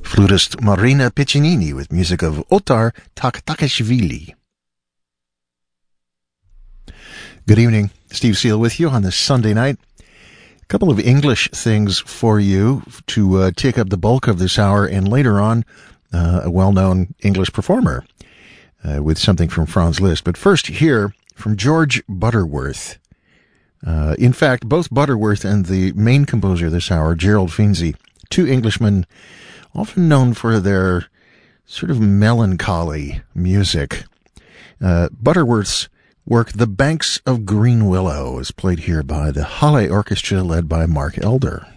Flutist Marina Piccinini with music of Otar Taktakashvili. Good evening. Steve Seal with you on this Sunday night. A couple of English things for you to take up the bulk of this hour, and later on, a well-known English performer with something from Franz Liszt. But first, here from George Butterworth. In fact, both Butterworth and the main composer this hour, Gerald Finzi, two Englishmen often known for their sort of melancholy music. Butterworth's work, The Banks of Green Willow, is played here by the Halle Orchestra led by Mark Elder.